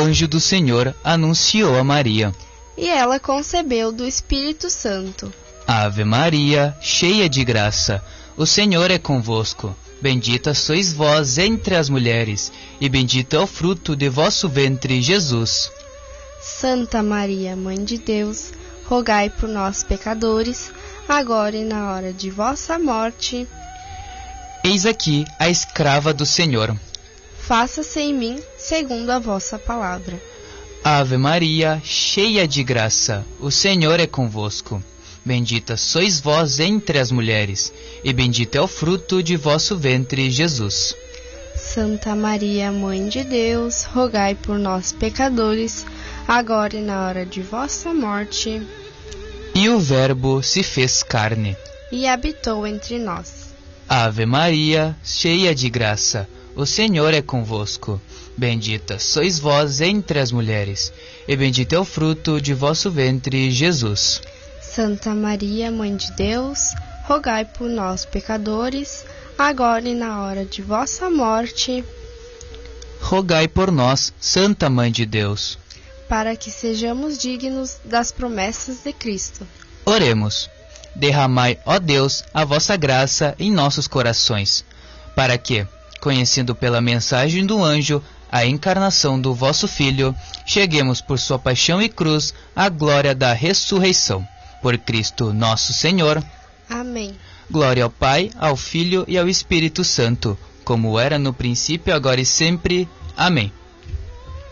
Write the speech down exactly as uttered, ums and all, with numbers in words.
anjo do Senhor anunciou a Maria. E ela concebeu do Espírito Santo. Ave Maria, cheia de graça, o Senhor é convosco. Bendita sois vós entre as mulheres, e bendito é o fruto de vosso ventre, Jesus. Santa Maria, Mãe de Deus, rogai por nós, pecadores, agora e na hora de vossa morte. Eis aqui a escrava do Senhor. Faça-se em mim segundo a vossa palavra. Ave Maria, cheia de graça, o Senhor é convosco. Bendita sois vós entre as mulheres, e bendito é o fruto de vosso ventre, Jesus. Santa Maria, Mãe de Deus, rogai por nós, pecadores, agora e na hora de vossa morte. E o Verbo se fez carne e habitou entre nós. Ave Maria, cheia de graça, o Senhor é convosco. Bendita sois vós entre as mulheres, e bendito é o fruto de vosso ventre, Jesus. Santa Maria, Mãe de Deus, rogai por nós, pecadores, agora e na hora de vossa morte. Rogai por nós, Santa Mãe de Deus, para que sejamos dignos das promessas de Cristo. Oremos. Derramai, ó Deus, a vossa graça em nossos corações, para que, conhecendo pela mensagem do anjo a encarnação do vosso Filho, cheguemos por sua paixão e cruz à glória da ressurreição. Por Cristo nosso Senhor. Amém. Glória ao Pai, ao Filho e ao Espírito Santo, como era no princípio, agora e sempre. Amém.